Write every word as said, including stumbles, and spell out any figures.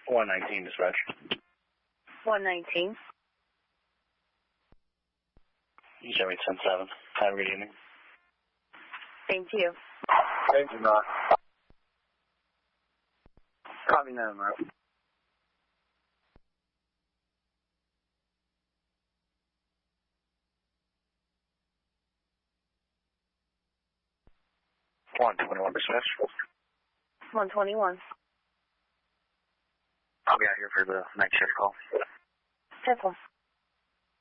one nineteen, dispatch. one nineteen. You show me ten seven. Have a good evening. Same to you. Thank you, Mark. Copy now, Mark. one twenty-one, dispatch. one twenty-one. I'll be out here for the night shift call. Careful.